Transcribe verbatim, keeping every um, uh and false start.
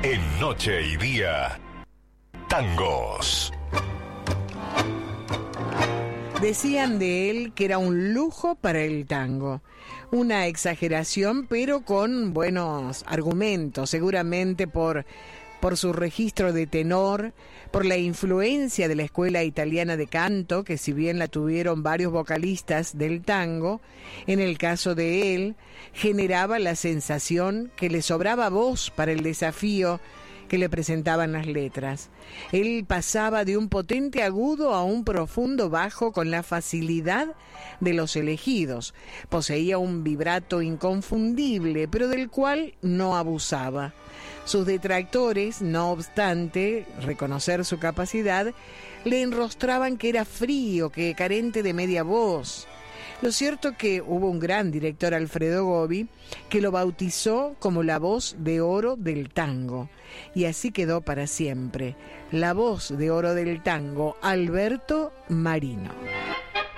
En Noche y Día, tangos. Decían de él que era un lujo para el tango. Una exageración, pero con buenos argumentos, seguramente por, por su registro de tenor, por la influencia de la escuela italiana de canto, que si bien la tuvieron varios vocalistas del tango, en el caso de él, generaba la sensación que le sobraba voz para el desafío que le presentaban las letras. Él pasaba de un potente agudo a un profundo bajo con la facilidad de los elegidos. Poseía un vibrato inconfundible, pero del cual no abusaba. Sus detractores, no obstante reconocer su capacidad, le enrostraban que era frío, que carente de media voz. Lo cierto que hubo un gran director, Alfredo Gobi, que lo bautizó como la voz de oro del tango. Y así quedó para siempre. La voz de oro del tango, Alberto Marino.